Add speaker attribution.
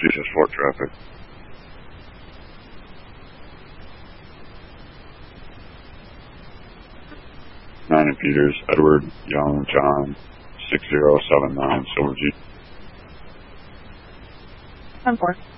Speaker 1: 264 traffic. 9 in Peters, Edward, Young, John, 6079, Silver Jeep.
Speaker 2: 10-4.